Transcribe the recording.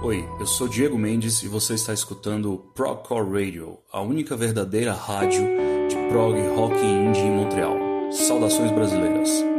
Oi, eu sou Diego Mendes e você está escutando o Progcore Radio, a única verdadeira rádio de prog, rock e indie em Montreal. Saudações brasileiras.